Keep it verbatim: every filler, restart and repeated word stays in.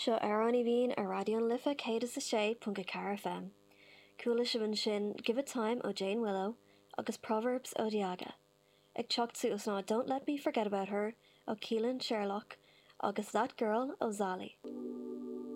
seo ar an I bhín ar radion lifa cé is a sé punca car F M. Cúla siban sin Give It Time ó Jane Willow agus Proverbs ó Diaga. Ag teacht os ná Don't Let Me Forget About Her ó Keelan Sherlock agus That Girl ó Zali.